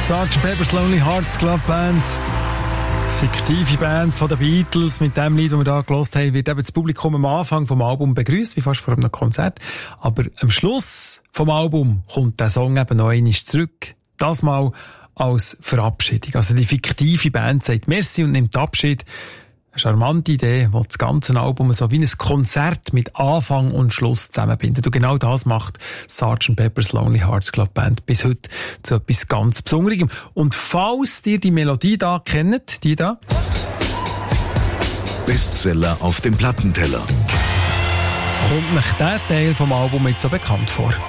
Sgt. Pepper's Lonely Hearts Club Band. Fiktive Band von den Beatles. Mit dem Lied, das wir hier gehört haben, wird eben das Publikum am Anfang vom Album begrüßt, wie fast vor einem Konzert. Aber am Schluss vom Album kommt der Song eben noch einmal zurück. Das mal als Verabschiedung. Also die fiktive Band sagt Merci und nimmt Abschied. Eine charmante Idee, die das ganze Album so wie ein Konzert mit Anfang und Schluss zusammenbindet. Und genau das macht Sgt. Pepper's Lonely Hearts Club Band bis heute zu etwas ganz Besonderem. Und falls ihr die Melodie da kennt, die da, Bestseller auf dem Plattenteller. kommt euch der Teil vom Album jetzt so bekannt vor.